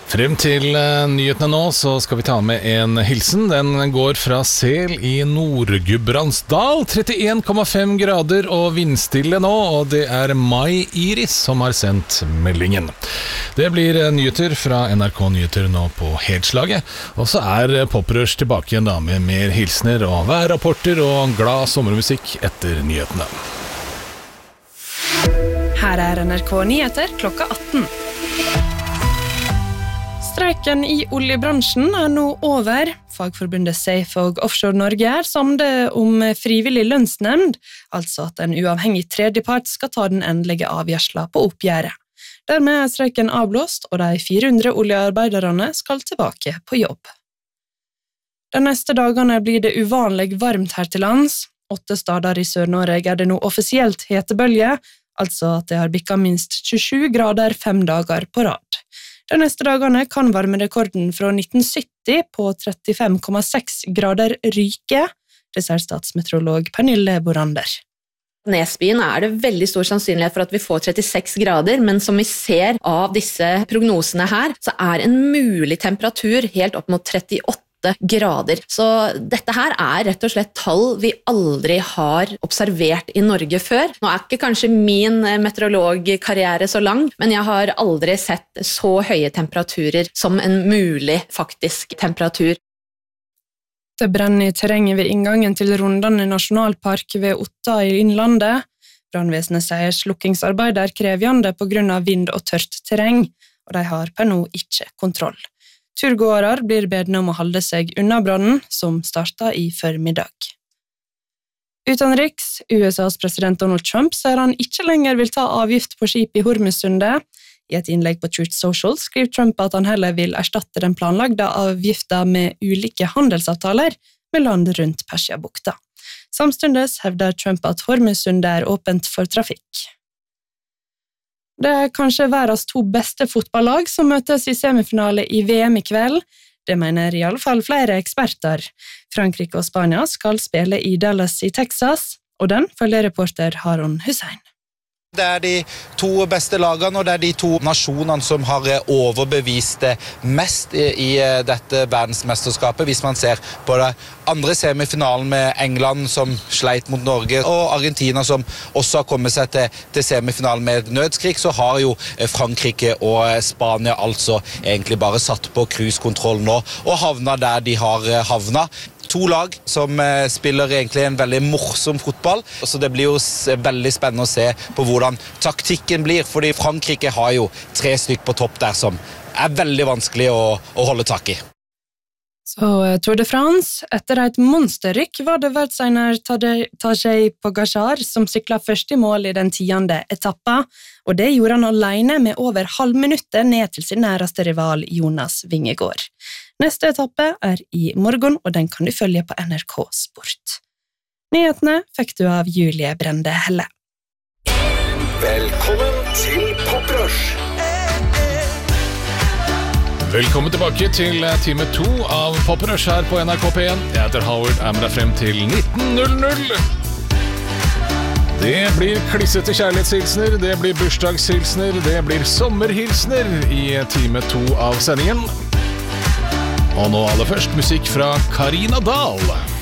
Frem til nyhetene nå så skal vi ta med en hilsen. Den går fra Sel i Nord-Gudbrandsdal. 31,5 grader og vindstille nå, og det er Mai Iris som har sendt meldingen. Det blir nyheter fra NRK Nyheter nå på Hedslaget. Og så er Poprush tilbake igjen da med mer hilsener og værrapporter og glad sommermusikk etter nyhetene. Her er NRK Nyheter klokka 18. Streiken i oljebransjen er nå over. Fagforbundet Safe og Offshore Norge er samlet om frivillig lønnsnemnd, altså at en uavhengig tredjepart skal ta den endelige avgjørelsen på oppgjøret. Dermed er streiken avblåst, og de 400 oljearbeiderne skal tilbake på jobb. De neste dagene blir det uvanlig varmt her til lands. 8 steder i Sør-Norge er det nå offisielt hetebølge, altså at det har bikket minst 27 grader 5 dager på rad. De neste dagene kan varmerekorden fra 1970 på 35,6 grader ryke, det sier statsmeteorolog Pernille Borander. Nesbyen er det veldig stor sannsynlighet for at vi får 36 grader, men som vi ser av disse prognosene her, så er en mulig temperatur helt opp mot 38 grader. Så dette her er rett og slett tall vi aldri har observert i Norge før. Nå er ikke kanskje min meteorologkarriere så lang, men jeg har aldri sett så høye temperaturer som en mulig faktisk temperatur. Det brenner i terrenget ved inngangen til Rondane nasjonalpark ved Otta i Innlandet. Brannvesenet sier slukkingsarbeid er krevende på grunn av vind og tørt terreng, og de har per nå ikke kontroll. Turgåere blir bedne om å holde seg unna brannen, som startet i formiddag. Utenriks, USAs president Donald Trump sier han ikke lenger vil ta avgift på skip i Hormuzsundet. I et innlegg på Truth Social skriver Trump at han heller vil erstatte den planlagte avgiften med ulike handelsavtaler med land rundt Persiabukta. Samtidig hevder Trump at Hormuzsundet er åpent for trafikk. Det er kanskje verdens 2 beste fotballag som møtes i semifinale i VM i kveld. Det mener i alle fall flere eksperter. Frankrike og Spania skal spille i Dallas i Texas, og den følger reporter Harun Hussein. Det er de 2 beste lagene, og det er de 2 nasjonene som har overbevist mest i dette verdensmesterskapet. Hvis man ser på det andre semifinalen med England som sleit mot Norge, og Argentina som også har kommet seg til semifinalen med nødskrik, så har jo Frankrike og Spania altså egentlig bare satt på cruisekontroll nå, og havna der de har havna. 2 lag som spiller egentlig en veldig morsom fotball, så det blir jo veldig spennende å se på hvordan taktikken blir, fordi Frankrike har jo 3 stykk på topp der som er veldig vanskelig å holde tak i. Så Tour de France, etter et monsterrykk var det verdsegner Tadej Pogačar som syklet først i mål i den 10. etappa, og det gjorde han alene med over halvminuttet ned til sin næreste rival Jonas Vingegaard. Neste etappe er i morgen, og den kan du følge på NRK Sport. Nyhetene fikk du av Julie Brende Helle. Velkommen til Poprush! Velkommen tilbake til time 2 av Poprush her på NRK P1. Jeg heter Howard, er med deg frem til 19.00. Det blir klissete kjærlighetshilsner, det blir bursdagshilsner, det blir sommerhilsner i time 2 av sendingen. Og nå aller først musikk fra Karina Dahl.